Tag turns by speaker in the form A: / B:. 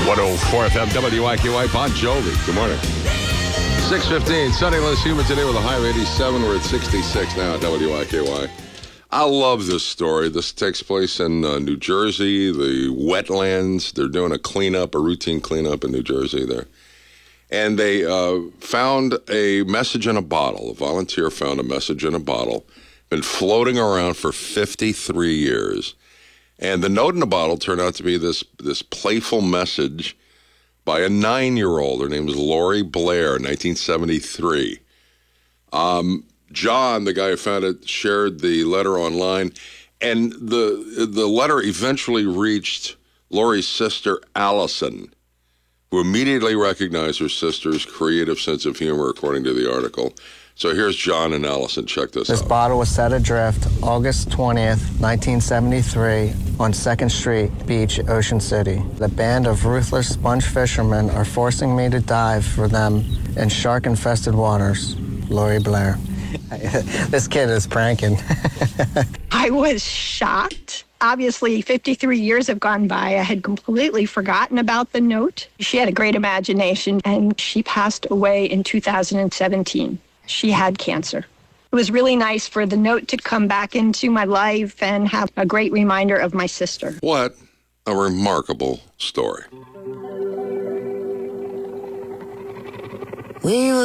A: 104 FM WIQY, Bon Jovi. Good morning. 6:15, sunny, less humid today with a high of 87. We're at 66 now at WIQY. I love this story. This takes place in New Jersey, the wetlands. They're doing a routine cleanup in New Jersey there. And they found a message in a bottle. A volunteer found a message in a bottle. Been floating around for 53 years. And the note in the bottle turned out to be this playful message by a 9-year-old. Her name was Lori Blair, 1973. John, the guy who found it, shared the letter online, and the letter eventually reached Lori's sister, Allison, who immediately recognized her sister's creative sense of humor, according to the article. So here's John and Allison. Check this out.
B: This bottle was set adrift August 20th, 1973, on 2nd Street Beach, Ocean City. The band of ruthless sponge fishermen are forcing me to dive for them in shark-infested waters. Lori Blair. This kid is pranking.
C: I was shocked. Obviously, 53 years have gone by. I had completely forgotten about the note. She had a great imagination, and she passed away in 2017. She had cancer. It was really nice for the note to come back into my life and have a great reminder of my sister.
A: What a remarkable story.
D: We were